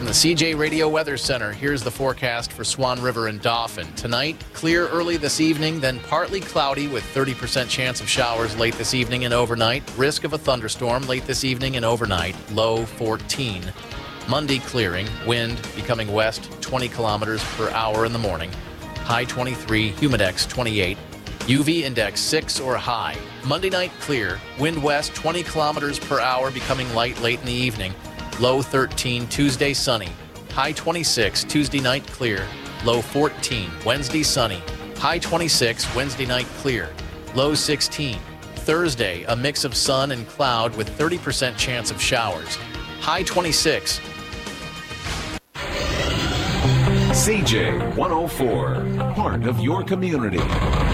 the CJ Radio Weather Center, here's the forecast for Swan River and Dauphin. Tonight, clear early this evening, then partly cloudy with 30% chance of showers late this evening and overnight. Risk of a thunderstorm late this evening and overnight, low 14. Monday clearing, wind becoming west 20 kilometers per hour in the morning. High 23, humidex 28. UV index 6 or high. Monday night clear, wind west 20 kilometers per hour becoming light late in the evening. Low 13, Tuesday sunny. High 26, Tuesday night clear. Low 14, Wednesday sunny. High 26, Wednesday night clear. Low 16. Thursday, a mix of sun and cloud with 30% chance of showers. High 26. CJ 104, part of your community.